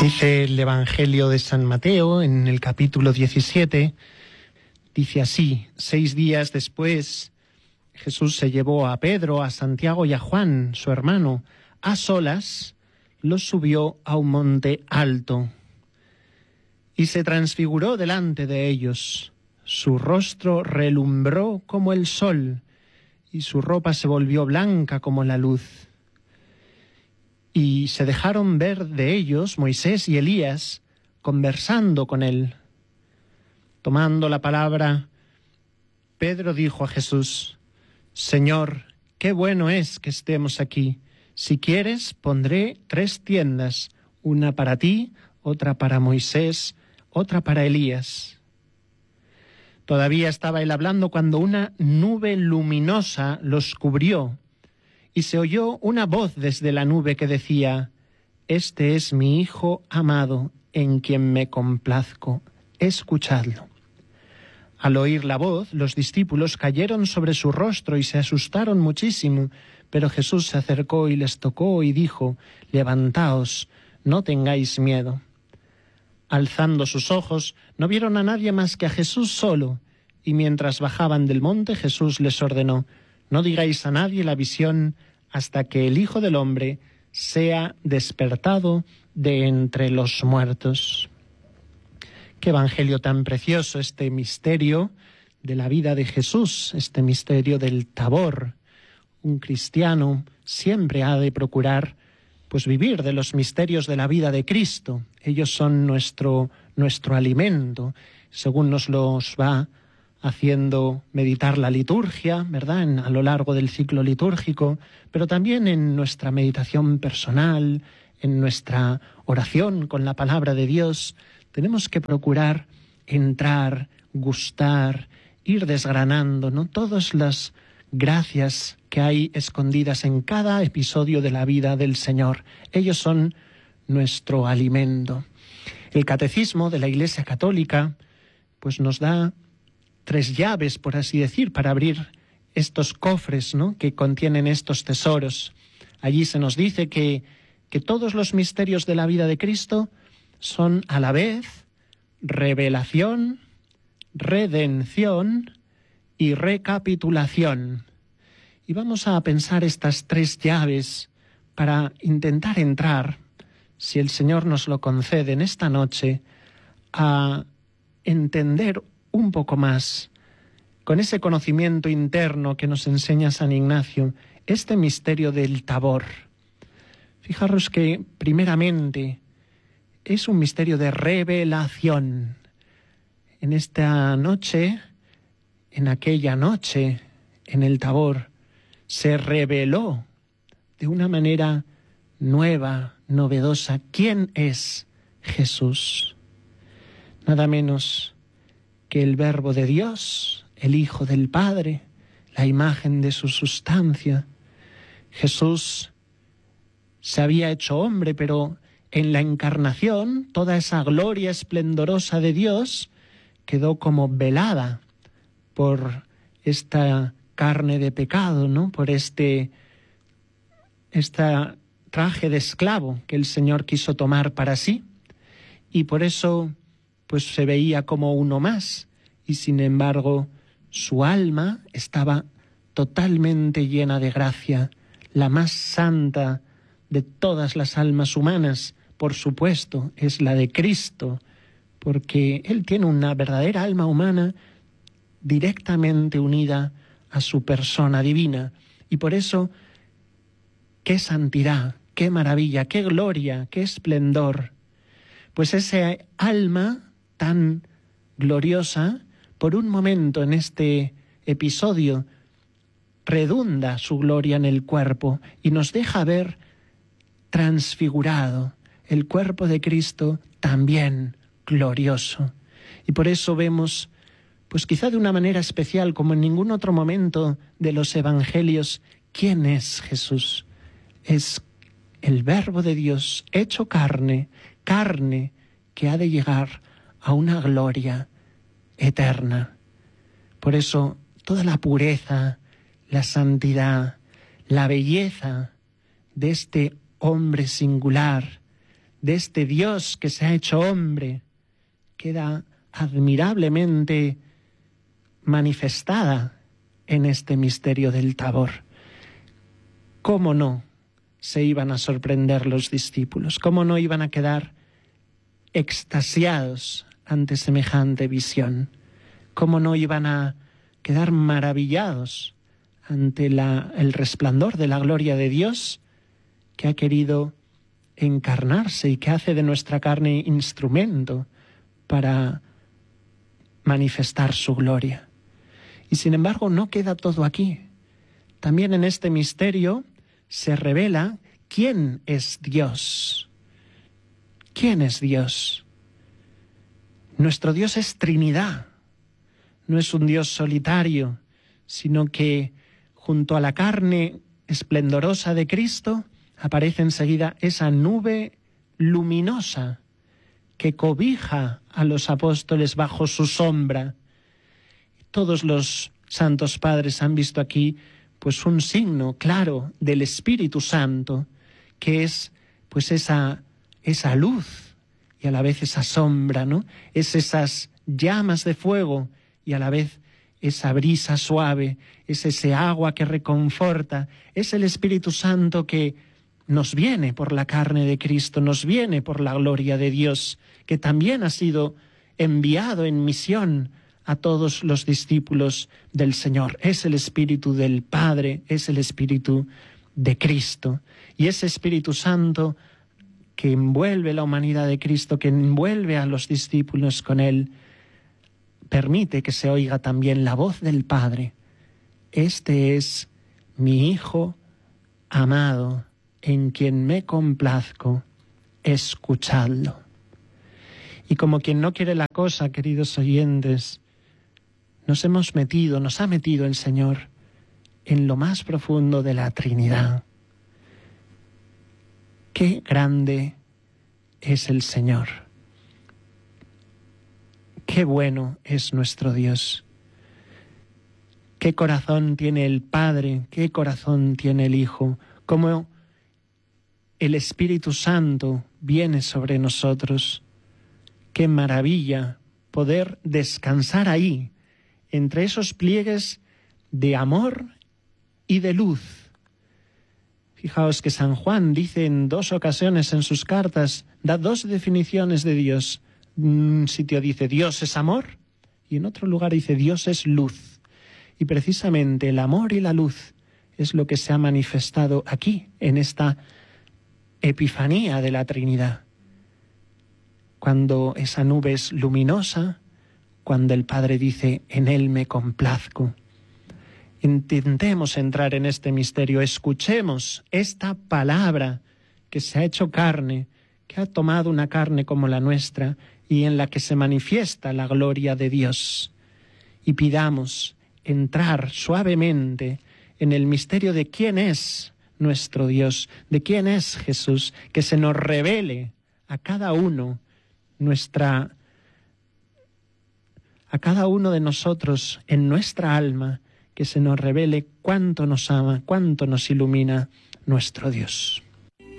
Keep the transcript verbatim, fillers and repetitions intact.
Dice el Evangelio de San Mateo en el capítulo diecisiete, dice así: seis días después Jesús se llevó a Pedro, a Santiago y a Juan, su hermano, a solas, los subió a un monte alto y se transfiguró delante de ellos. Su rostro relumbró como el sol y su ropa se volvió blanca como la luz. Y se dejaron ver de ellos Moisés y Elías conversando con él. Tomando la palabra, Pedro dijo a Jesús: Señor, qué bueno es que estemos aquí. Si quieres, pondré tres tiendas, una para ti, otra para Moisés, otra para Elías. Todavía estaba él hablando cuando una nube luminosa los cubrió, y se oyó una voz desde la nube que decía: Este es mi Hijo amado, en quien me complazco, escuchadlo. Al oír la voz, los discípulos cayeron sobre su rostro y se asustaron muchísimo, pero Jesús se acercó y les tocó y dijo: Levantaos, no tengáis miedo. Alzando sus ojos, no vieron a nadie más que a Jesús solo, y mientras bajaban del monte, Jesús les ordenó: No digáis a nadie la visión hasta que el Hijo del Hombre sea despertado de entre los muertos. Qué evangelio tan precioso, este misterio de la vida de Jesús, este misterio del Tabor. Un cristiano siempre ha de procurar pues vivir de los misterios de la vida de Cristo. Ellos son nuestro, nuestro alimento, según nos los va haciendo meditar la liturgia, ¿verdad?, en, a lo largo del ciclo litúrgico, pero también en nuestra meditación personal, en nuestra oración con la palabra de Dios. Tenemos que procurar entrar, gustar, ir desgranando, ¿no?, todas las gracias que hay escondidas en cada episodio de la vida del Señor. Ellos son nuestro alimento. El Catecismo de la Iglesia Católica pues nos da tres llaves, por así decir, para abrir estos cofres, ¿no?, que contienen estos tesoros. Allí se nos dice que, que todos los misterios de la vida de Cristo son a la vez revelación, redención y recapitulación. Y vamos a pensar estas tres llaves para intentar entrar, si el Señor nos lo concede en esta noche, a entender un poco más, con ese conocimiento interno que nos enseña San Ignacio, este misterio del Tabor. Fijaros que, primeramente, es un misterio de revelación. En esta noche, en aquella noche, en el Tabor, se reveló de una manera nueva, novedosa, quién es Jesús. Nada menos que el Verbo de Dios, el Hijo del Padre, la imagen de su sustancia. Jesús se había hecho hombre, pero en la encarnación toda esa gloria esplendorosa de Dios quedó como velada por esta carne de pecado, ¿no?, por este, esta traje de esclavo que el Señor quiso tomar para sí, y por eso pues se veía como uno más, y sin embargo su alma estaba totalmente llena de gracia, la más santa de todas las almas humanas, por supuesto, es la de Cristo, porque Él tiene una verdadera alma humana directamente unida a su persona divina, y por eso, qué santidad, qué maravilla, qué gloria, qué esplendor. Pues esa alma tan gloriosa, por un momento en este episodio, redunda su gloria en el cuerpo y nos deja ver transfigurado el cuerpo de Cristo también glorioso. Y por eso vemos, pues quizá de una manera especial, como en ningún otro momento de los evangelios, ¿quién es Jesús? Es el Verbo de Dios hecho carne, carne que ha de llegar a una gloria eterna. Por eso toda la pureza, la santidad, la belleza de este hombre singular, de este Dios que se ha hecho hombre, queda admirablemente manifestada en este misterio del Tabor. ¿Cómo no se iban a sorprender los discípulos? ¿Cómo no iban a quedar extasiados ante semejante visión? ¿Cómo no iban a quedar maravillados ante la, el resplandor de la gloria de Dios que ha querido encarnarse y que hace de nuestra carne instrumento para manifestar su gloria? Y sin embargo no queda todo aquí. También en este misterio se revela quién es Dios. ¿Quién es Dios? Nuestro Dios es Trinidad. No es un Dios solitario, sino que junto a la carne esplendorosa de Cristo aparece enseguida esa nube luminosa que cobija a los apóstoles bajo su sombra. Todos los santos padres han visto aquí pues un signo claro del Espíritu Santo, que es pues esa, esa luz y a la vez esa sombra, ¿no? Es esas llamas de fuego y a la vez esa brisa suave, es ese agua que reconforta, es el Espíritu Santo que nos viene por la carne de Cristo, nos viene por la gloria de Dios, que también ha sido enviado en misión a todos los discípulos del Señor. Es el Espíritu del Padre, es el Espíritu de Cristo. Y ese Espíritu Santo que envuelve la humanidad de Cristo, que envuelve a los discípulos con Él, permite que se oiga también la voz del Padre. Este es mi Hijo amado, en quien me complazco, escuchadlo. Y como quien no quiere la cosa, queridos oyentes, nos hemos metido, nos ha metido el Señor en lo más profundo de la Trinidad. Qué grande es el Señor. Qué bueno es nuestro Dios. Qué corazón tiene el Padre, qué corazón tiene el Hijo. Cómo el Espíritu Santo viene sobre nosotros. Qué maravilla poder descansar ahí, entre esos pliegues de amor y de luz. Fijaos que San Juan dice en dos ocasiones en sus cartas, da dos definiciones de Dios. En un sitio dice Dios es amor y en otro lugar dice Dios es luz. Y precisamente el amor y la luz es lo que se ha manifestado aquí, en esta epifanía de la Trinidad. Cuando esa nube es luminosa, cuando el Padre dice, en Él me complazco. Intentemos entrar en este misterio, escuchemos esta palabra que se ha hecho carne, que ha tomado una carne como la nuestra y en la que se manifiesta la gloria de Dios. Y pidamos entrar suavemente en el misterio de quién es nuestro Dios, de quién es Jesús, que se nos revele a cada uno nuestra, a cada uno de nosotros en nuestra alma, que se nos revele cuánto nos ama, cuánto nos ilumina nuestro Dios.